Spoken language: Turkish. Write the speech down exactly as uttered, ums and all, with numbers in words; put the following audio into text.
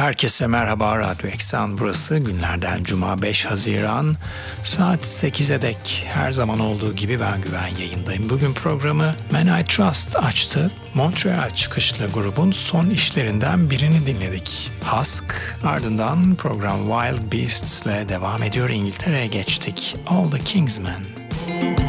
Herkese merhaba, Radyo Eksen burası. Günlerden Cuma beş Haziran saat sekize dek her zaman olduğu gibi ben Güven yayındayım. Bugün programı Man I Trust açtı. Montreal çıkışlı grubun son işlerinden birini dinledik. Husk, ardından program Wild Beasts ile devam ediyor. İngiltere'ye geçtik. All the Kingsmen.